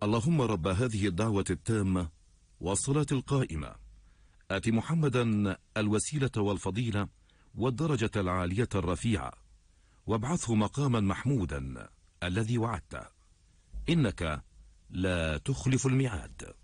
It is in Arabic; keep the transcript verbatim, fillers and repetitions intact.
اللهم رب هذه الدعوة التامة والصلاة القائمة آت محمدا الوسيلة والفضيلة والدرجة العالية الرفيعة وابعثه مقاما محمودا الذي وعدته إنك لا تخلف الميعاد.